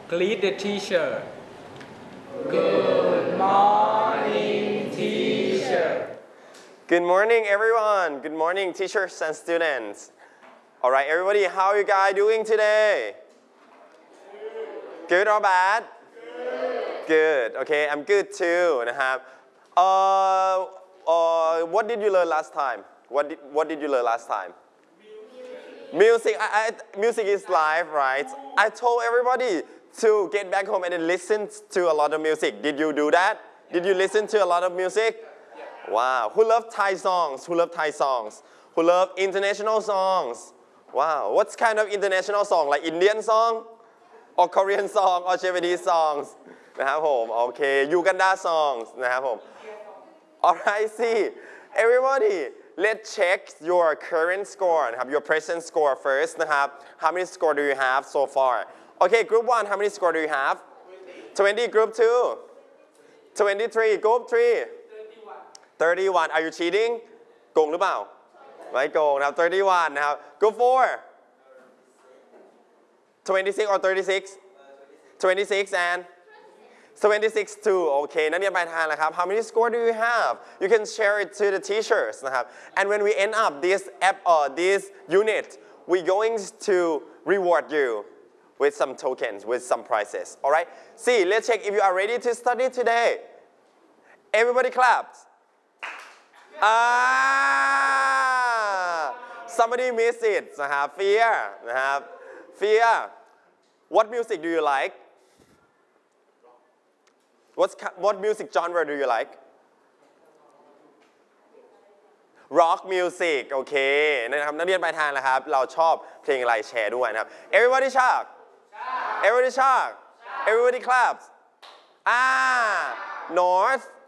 Greet the teacher. Good morning, teacher. Good morning, everyone. Good morning, teachers and students. All right, everybody, how are you guys doing today? Good or bad? Good. Okay, I'm good too. นะครับ What did you learn last time? What did you learn last time? Music. Music is life, right? I told everybody to get back home and listen to a lot of music. Did you do that? Did you listen to a lot of music? Wow. Who love Thai songs? Who love Thai songs? Who love international songs? Wow. What kind of international song? Like Indian song? Or Korean song? Or Japanese songs? นะครับผมโอเค Uganda songs นะครับผม Alright, see everybody let's check your current score นะครับ your present score first นะครับ how many score do you have so far okay group 1 how many score do you have 20 group 2 23 group 3 31 are you cheating โกงหรือเปล่าไม่โกงนะครับ31นะครับ group 4 26 or 36 26 and 26 too okay นักเรียนปลายทางนะครับ how many score do you have you can share it to the teachers นะครับ and when we end up this unit we going to reward you with some tokens with some prizes alright see let's check if you are ready to study today everybody claps somebody miss it นะครับ fear นะครับ fear what music do you like what music genre do you like rock music โอเคนะครับนักเรียนปลายทางนะครับเราชอบเพลงอะไรแชร์ด้วยนะครับ everybody shout everybody shout everybody claps north